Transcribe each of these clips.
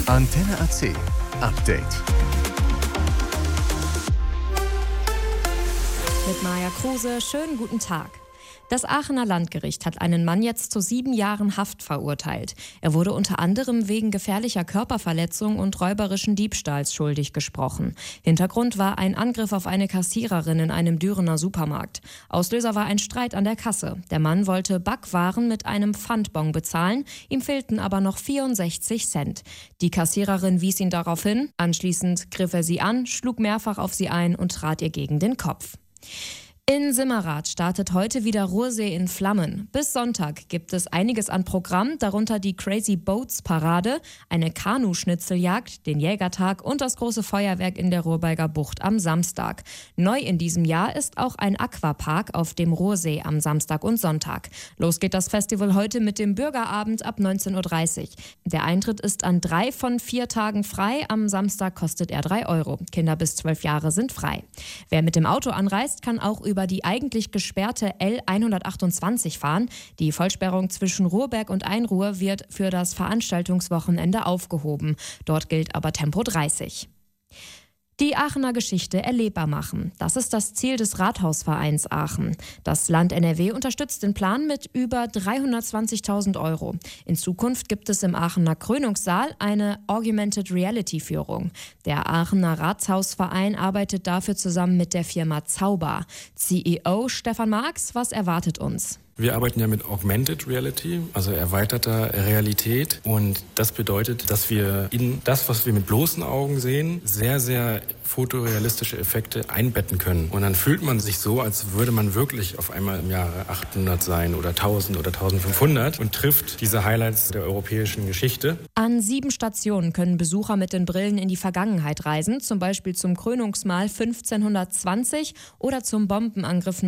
Antenne AC Update. Mit Maja Kruse, schönen guten Tag. Das Aachener Landgericht hat einen Mann jetzt zu 7 Jahren Haft verurteilt. Er wurde unter anderem wegen gefährlicher Körperverletzung und räuberischen Diebstahls schuldig gesprochen. Hintergrund war ein Angriff auf eine Kassiererin in einem Dürener Supermarkt. Auslöser war ein Streit an der Kasse. Der Mann wollte Backwaren mit einem Pfandbon bezahlen, ihm fehlten aber noch 64 Cent. Die Kassiererin wies ihn darauf hin. Anschließend griff er sie an, schlug mehrfach auf sie ein und trat ihr gegen den Kopf. In Simmerath startet heute wieder Ruhrsee in Flammen. Bis Sonntag gibt es einiges an Programm, darunter die Crazy Boats Parade, eine Kanu-Schnitzeljagd, den Jägertag und das große Feuerwerk in der Ruhrberger Bucht am Samstag. Neu in diesem Jahr ist auch ein Aquapark auf dem Ruhrsee am Samstag und Sonntag. Los geht das Festival heute mit dem Bürgerabend ab 19.30 Uhr. Der Eintritt ist an 3 von 4 Tagen frei. Am Samstag kostet er 3 Euro. Kinder bis 12 Jahre sind frei. Wer mit dem Auto anreist, kann auch über die eigentlich gesperrte L128 fahren. Die Vollsperrung zwischen Ruhrberg und Einruhr wird für das Veranstaltungswochenende aufgehoben. Dort gilt aber Tempo 30. Die Aachener Geschichte erlebbar machen. Das ist das Ziel des Rathausvereins Aachen. Das Land NRW unterstützt den Plan mit über 320.000 Euro. In Zukunft gibt es im Aachener Krönungssaal eine Augmented Reality Führung. Der Aachener Rathausverein arbeitet dafür zusammen mit der Firma Zauber. CEO Stefan Marx, was erwartet uns? Wir arbeiten ja mit Augmented Reality, also erweiterter Realität. Und das bedeutet, dass wir in das, was wir mit bloßen Augen sehen, sehr, sehr fotorealistische Effekte einbetten können. Und dann fühlt man sich so, als würde man wirklich auf einmal im Jahre 800 sein oder 1000 oder 1500 und trifft diese Highlights der europäischen Geschichte. An 7 Stationen können Besucher mit den Brillen in die Vergangenheit reisen, zum Beispiel zum Krönungsmahl 1520 oder zum Bombenangriff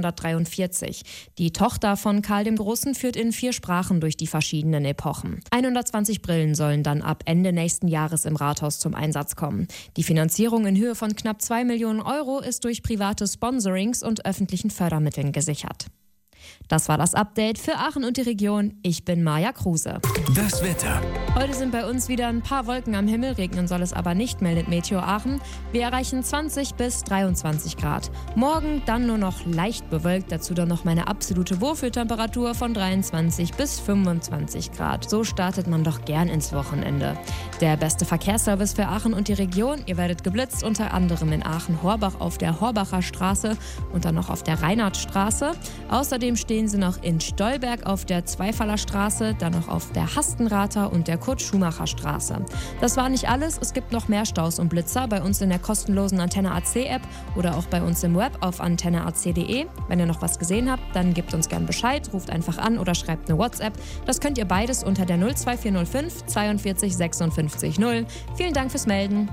1943. Die Tochter von Karl dem Großen führt in 4 Sprachen durch die verschiedenen Epochen. 120 Brillen sollen dann ab Ende nächsten Jahres im Rathaus zum Einsatz kommen. Die Finanzierung in Höhe von knapp 2 Millionen Euro ist durch private Sponsorings und öffentlichen Fördermitteln gesichert. Das war das Update für Aachen und die Region. Ich bin Maja Kruse. Das Wetter. Heute sind bei uns wieder ein paar Wolken am Himmel, regnen soll es aber nicht, meldet Meteo Aachen. Wir erreichen 20 bis 23 Grad. Morgen dann nur noch leicht bewölkt, dazu dann noch meine absolute Wohlfühltemperatur von 23 bis 25 Grad. So startet man doch gern ins Wochenende. Der beste Verkehrsservice für Aachen und die Region. Ihr werdet geblitzt, unter anderem in Aachen-Horbach auf der Horbacher Straße und dann noch auf der Reinhardtstraße. Außerdem stehen sie noch in Stolberg auf der Zweifaller Straße, dann noch auf der Hastenrather und der Kurt-Schumacher-Straße. Das war nicht alles, es gibt noch mehr Staus und Blitzer bei uns in der kostenlosen Antenne AC-App oder auch bei uns im Web auf antenneac.de. Wenn ihr noch was gesehen habt, dann gebt uns gern Bescheid, ruft einfach an oder schreibt eine WhatsApp. Das könnt ihr beides unter der 02405 42 56 0. Vielen Dank fürs Melden.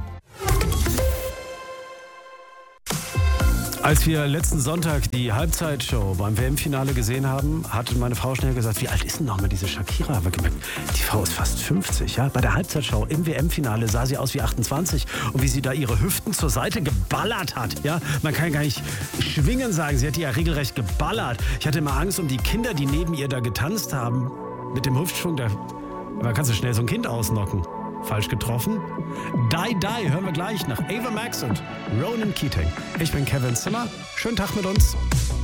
Als wir letzten Sonntag die Halbzeitshow beim WM-Finale gesehen haben, hat meine Frau schnell gesagt, wie alt ist denn nochmal diese Shakira? Aber gemerkt, die Frau ist fast 50. Ja? Bei der Halbzeitshow im WM-Finale sah sie aus wie 28. Und wie sie da ihre Hüften zur Seite geballert hat. Ja? Man kann gar nicht schwingen sagen, sie hat die ja regelrecht geballert. Ich hatte immer Angst um die Kinder, die neben ihr da getanzt haben. Mit dem Hüftschwung, da kannst du schnell so ein Kind ausnocken. Falsch getroffen? Die, Die hören wir gleich nach Ava Max und Ronan Keating. Ich bin Kevin Zimmer. Schönen Tag mit uns.